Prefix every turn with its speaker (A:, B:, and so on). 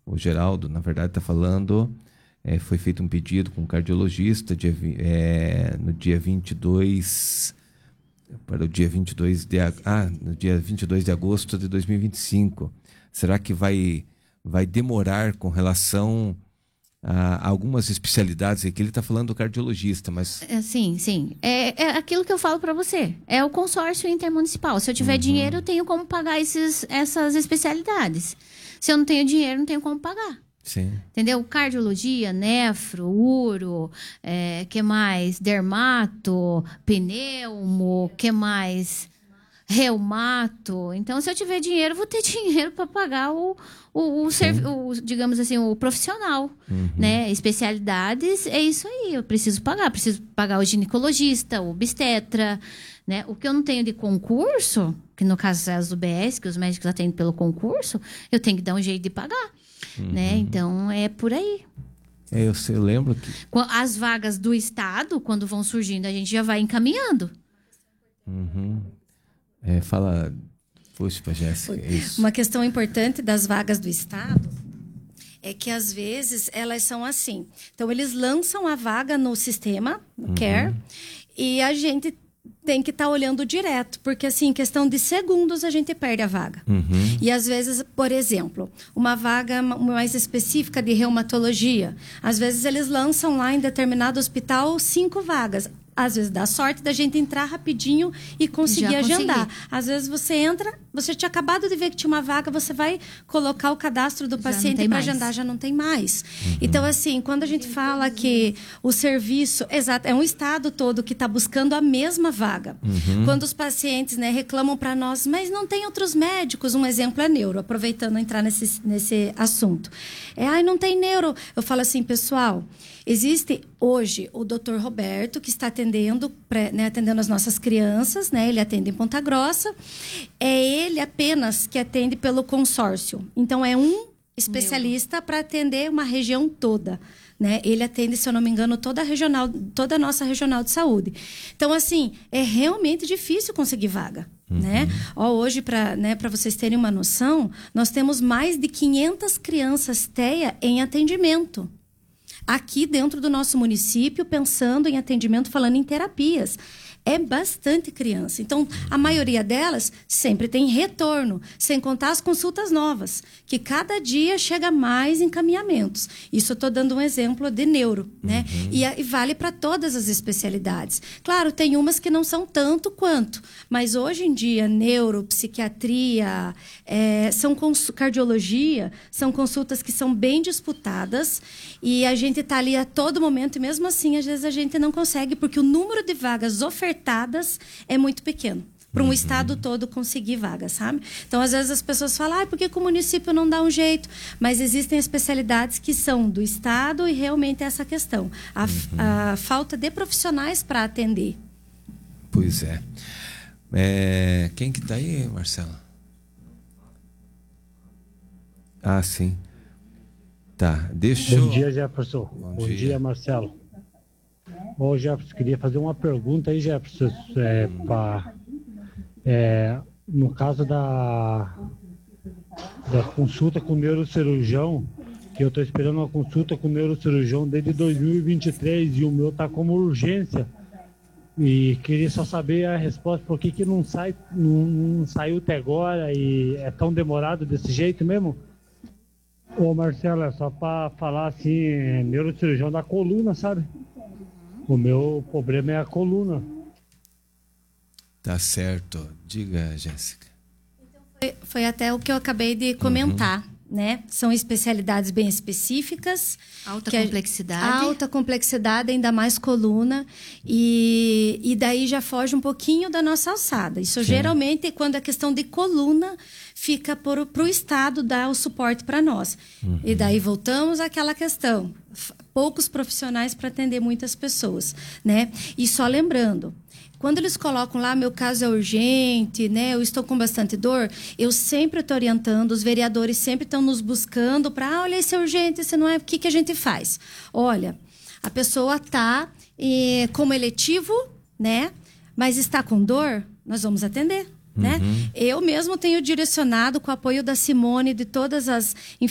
A: O Geraldo, na verdade, está falando, foi feito um pedido com um cardiologista no dia 22, para o dia 22 no dia 22 de agosto de 2025. Será que vai demorar com relação a algumas especialidades? Aqui ele está falando do cardiologista, mas...
B: Sim, sim. É aquilo que eu falo para você. É o consórcio intermunicipal. Se eu tiver dinheiro, eu tenho como pagar essas especialidades. Se eu não tenho dinheiro, não tenho como pagar.
A: Sim.
B: Entendeu? Cardiologia, nefro, uro, que mais? Dermato, pneumo, que mais? Reumato. Então, se eu tiver dinheiro, eu vou ter dinheiro para pagar digamos assim, o profissional, né? Especialidades, é isso aí. Eu preciso pagar o ginecologista, o obstetra, né? O que eu não tenho de concurso, que no caso é as UBS, que os médicos atendem pelo concurso, eu tenho que dar um jeito de pagar, né? Então, é por aí.
A: Eu lembro que...
B: As vagas do Estado, quando vão surgindo, a gente já vai encaminhando.
A: Fala, puxa pra Jéssica, isso.
C: Uma questão importante das vagas do Estado é que, às vezes, elas são assim. Então, eles lançam a vaga no sistema, no CARE, e a gente tem que estar olhando direto, porque, assim, em questão de segundos, a gente perde a vaga. E, às vezes, por exemplo, uma vaga mais específica de reumatologia, às vezes, eles lançam lá em determinado hospital 5 vagas. Às vezes dá sorte da gente entrar rapidinho e conseguir agendar. Às vezes você entra, você tinha acabado de ver que tinha uma vaga, você vai colocar o cadastro do paciente para agendar, já não tem mais. Então, assim, quando a gente fala que o serviço, exato, é um estado todo que está buscando a mesma vaga. Quando os pacientes, né, reclamam para nós, mas não tem outros médicos, um exemplo é neuro, aproveitando entrar nesse assunto. Não tem neuro. Eu falo assim, pessoal, existe hoje o Dr. Roberto, que está atendendo as nossas crianças, né? Ele atende em Ponta Grossa. É ele apenas que atende pelo consórcio. Então, é um especialista para atender uma região toda, né? Ele atende, se eu não me engano, toda a nossa regional de saúde. Então, assim, é realmente difícil conseguir vaga. Né? Hoje, para vocês terem uma noção, nós temos mais de 500 crianças TEA em atendimento. Aqui dentro do nosso município, pensando em atendimento, falando em terapias. É bastante criança. Então, a maioria delas sempre tem retorno, sem contar as consultas novas, que cada dia chega mais encaminhamentos. Isso eu estou dando um exemplo de neuro, né? E vale para todas as especialidades. Claro, tem umas que não são tanto quanto, mas hoje em dia, neuro, psiquiatria, cardiologia, são consultas que são bem disputadas e a gente está ali a todo momento e mesmo assim, às vezes a gente não consegue, porque o número de vagas ofertadas é muito pequeno para um estado todo conseguir vaga, sabe? Então, às vezes as pessoas falam, por que o município não dá um jeito? Mas existem especialidades que são do estado e realmente é essa questão. A falta de profissionais para atender.
A: Pois é. Quem que tá aí, Marcela? Sim. Tá, deixa eu...
D: Bom dia, Jefferson. Bom dia, Marcelo. Ô, Jefferson, queria fazer uma pergunta aí, Jefferson, no caso da consulta com o neurocirurgião, que eu estou esperando uma consulta com o neurocirurgião desde 2023 e o meu está como urgência, e queria só saber a resposta, por que não saiu até agora e é tão demorado desse jeito mesmo? Ô, Marcelo, é só para falar assim, neurocirurgião da coluna, sabe? O meu problema é a coluna.
A: Tá certo. Diga, Jéssica.
C: Então, foi até o que eu acabei de comentar, né? São especialidades bem específicas. Alta complexidade, ainda mais coluna. E daí já foge um pouquinho da nossa alçada. Isso geralmente, quando é questão de coluna, fica para o Estado dar o suporte para nós. E daí voltamos àquela questão. Poucos profissionais para atender muitas pessoas, né? E só lembrando, quando eles colocam lá, meu caso é urgente, né? Eu estou com bastante dor, eu sempre estou orientando, os vereadores sempre estão nos buscando para, olha, esse é urgente, esse não é, o que a gente faz? Olha, a pessoa está como eletivo, né? Mas está com dor, nós vamos atender. Né? Eu mesmo tenho direcionado, com o apoio da Simone, de todas as